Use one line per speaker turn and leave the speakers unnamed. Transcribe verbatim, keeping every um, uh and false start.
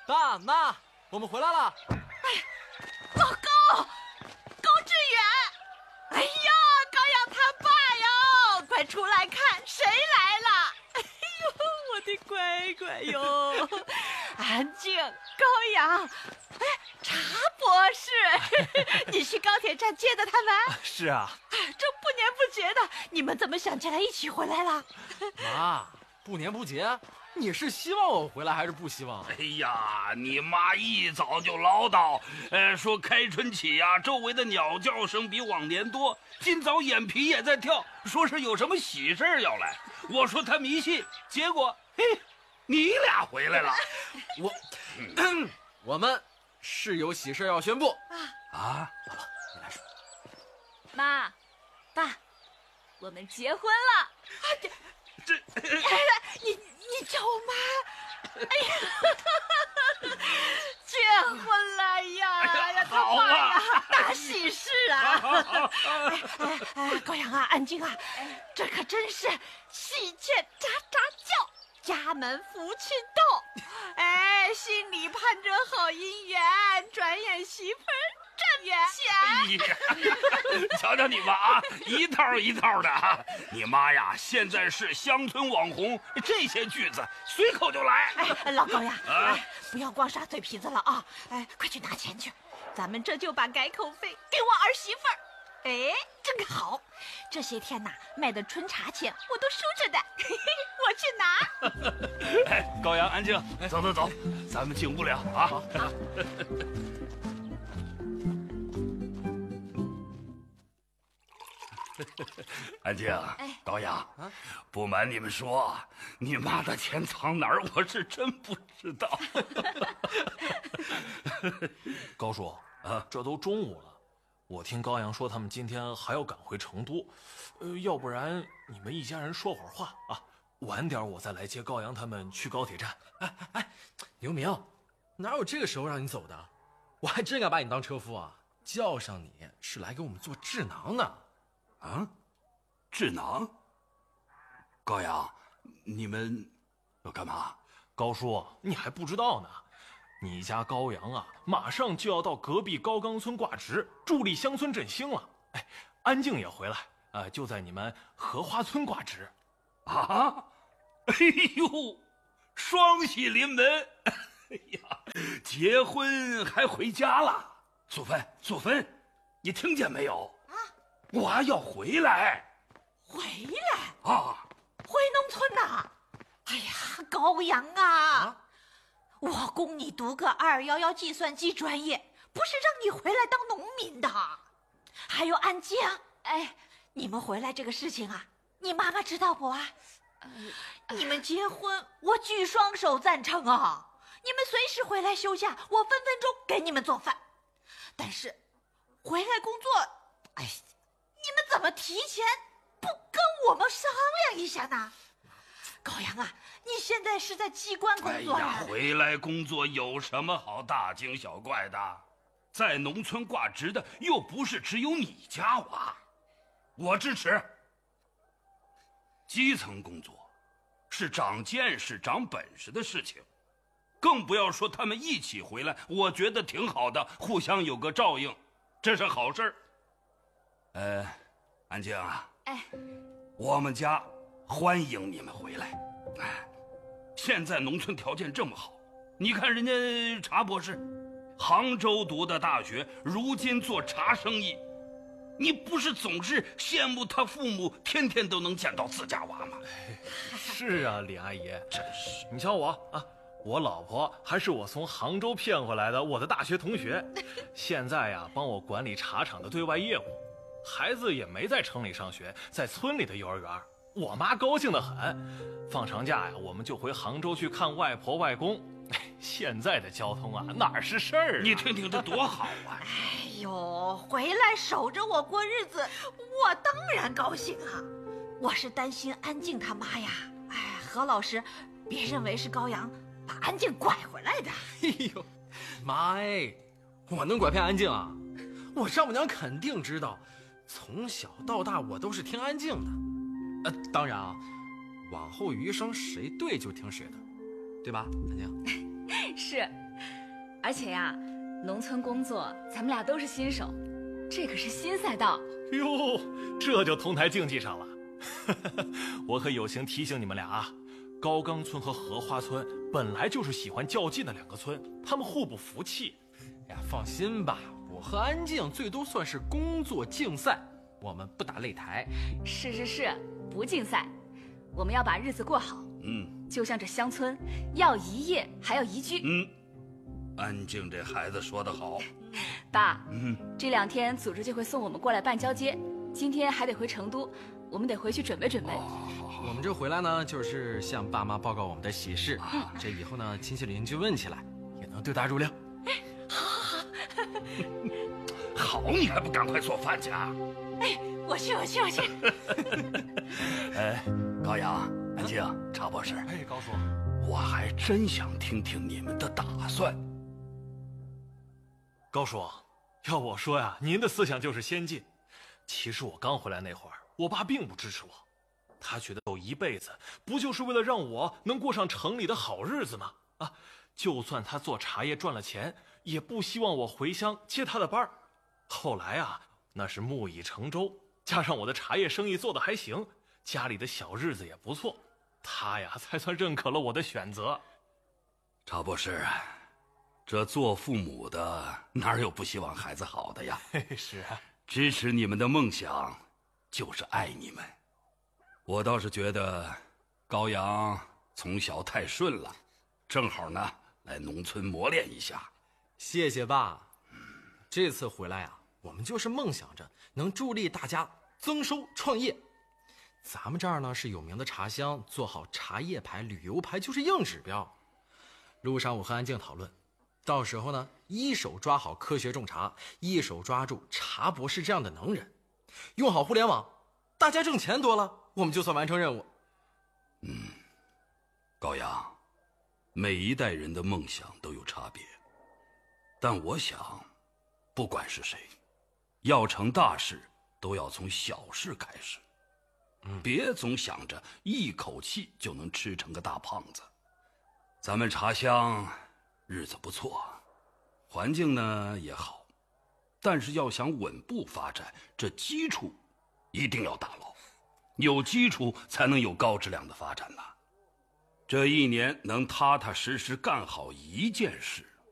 爸妈，我们回来了。
哎，老高，高志远，哎呀，高阳他爸哟，快出来看，谁来了？哎呦，我的乖乖哟！安静，高阳，哎，查博士，你去高铁站接的他们？
是啊。
这不年不节的，你们怎么想起来一起回来了？
妈，不年不节，你是希望我回来还是不希望？
哎呀，你妈一早就唠叨，呃，说开春起呀、啊，周围的鸟叫声比往年多，今早眼皮也在跳，说是有什么喜事要来。我说他迷信，结果嘿，你俩回来了。
我，嗯、我们是有喜事要宣布
啊
啊！
姥姥，你来说。
妈，爸，我们结婚了。
啊，这这，你你叫我妈？哎呀，结婚了呀！哎呀，他妈呀，大喜事啊！哎哎哎，高阳啊，安静啊，这可真是喜鹊喳喳叫，家门福气到。哎，心里盼着好姻缘，转眼媳妇儿正眼前。
哎呀，瞧瞧你妈啊，一套一套的啊！你妈呀，现在是乡村网红，这些句子随口就来。
哎，老高呀，啊、哎，不要光耍嘴皮子了啊！哎，快去拿钱去，咱们这就把改口费给我儿媳妇儿。哎，正好，这些天呐，卖的春茶钱我都收着的，嘿嘿，我去拿。
哎，高阳，安静，走走走，咱们进屋聊啊。好。安静，
哎，
高阳，啊，不瞒你们说，你妈的钱藏哪儿，我是真不知道。
高叔啊，这都中午了，我听高阳说他们今天还要赶回成都，呃，要不然你们一家人说会儿话啊，晚点我再来接高阳他们去高铁站。
哎哎，刘明，哪有这个时候让你走的？我还真敢把你当车夫啊！叫上你是来给我们做智囊的。
啊，智囊？高阳，你们要干嘛？
高叔，你还不知道呢，你家高阳啊，马上就要到隔壁高冈村挂职，助力乡村振兴了。哎，安静也回来，呃，就在你们荷花村挂职。
啊！哎呦，双喜临门！哎呀，结婚还回家了。素芬，素芬，你听见没有？我要回来，
回来
啊！
回农村呐！哎呀，高阳啊，啊我供你读个二幺幺计算机专业，不是让你回来当农民的。还有安静，哎，你们回来这个事情啊，你妈妈知道不啊？呃、你们结婚，我举双手赞成啊！你们随时回来休假，我分分钟给你们做饭。但是，回来工作，哎。你们怎么提前不跟我们商量一下呢？高阳啊，你现在是在机关工作、啊、
哎呀，回来工作有什么好大惊小怪的？在农村挂职的又不是只有你家娃，我支持。基层工作是长见识、长本事的事情，更不要说他们一起回来，我觉得挺好的，互相有个照应，这是好事儿。呃，安静啊，
哎，
我们家欢迎你们回来。哎，现在农村条件这么好，你看人家查博士，杭州读的大学，如今做茶生意，你不是总是羡慕他父母天天都能见到自家娃吗？
是啊，李阿姨，
真是。
你瞧我啊，我老婆还是我从杭州骗回来的，我的大学同学，现在呀，帮我管理茶厂的对外业务。孩子也没在城里上学，在村里的幼儿园，我妈高兴得很。放长假呀，我们就回杭州去看外婆外公。现在的交通啊，哪是事儿啊？
你听听这多好啊！
哎呦，回来守着我过日子，我当然高兴啊！我是担心安静他妈呀。哎，何老师，别认为是高阳把安静拐回来的。
哎呦，妈哎，我能拐骗安静啊？我丈母娘肯定知道。从小到大，我都是听安静的，呃，当然啊，往后余生谁对就听谁的，对吧，安静？
是， 而且呀，农村工作咱们俩都是新手，这可是新赛道。
哟，这就同台竞技上了。我可友情提醒你们俩啊，高岗村和荷花村本来就是喜欢较劲的两个村，他们互不服气。
哎呀，放心吧，我和安静最多算是工作竞赛，我们不打擂台。
是是是，不竞赛，我们要把日子过好。
嗯，
就像这乡村，要一业还要宜居。
嗯，安静这孩子说得好。
爸，
嗯，
这两天组织就会送我们过来办交接，今天还得回成都，我们得回去准备准备。
哦，好好。
我们这回来呢，就是向爸妈报告我们的喜事。嗯，这以后呢，亲戚邻居问起来，也能对答如流。
好好
好，好，你还不赶快做饭去啊？
哎，我去，我去，我去。
哎，高阳、安静、查博士，
哎，高叔，
我还真想听听你们的打算。
高叔，要我说呀，您的思想就是先进。其实我刚回来那会儿，我爸并不支持我，他觉得走一辈子不就是为了让我能过上城里的好日子吗？啊，就算他做茶叶赚了钱，也不希望我回乡接他的班儿。后来啊，那是木已成舟，加上我的茶叶生意做得还行，家里的小日子也不错，他呀才算认可了我的选择。
查博士，这做父母的哪有不希望孩子好的呀？
是啊，
支持你们的梦想，就是爱你们。我倒是觉得高阳从小太顺了，正好呢来农村磨练一下。
谢谢爸。这次回来啊，我们就是梦想着能助力大家增收创业。咱们这儿呢是有名的茶乡，做好茶叶牌、旅游牌就是硬指标。路上我和安静讨论，到时候呢，一手抓好科学种茶，一手抓住茶博士这样的能人，用好互联网，大家挣钱多了，我们就算完成任务。
嗯，高阳，每一代人的梦想都有差别，但我想，不管是谁，要成大事都要从小事开始，嗯，别总想着一口气就能吃成个大胖子。咱们茶乡日子不错，环境呢也好，但是要想稳步发展，这基础一定要打牢，有基础才能有高质量的发展呐。这一年能踏踏实实干好一件事，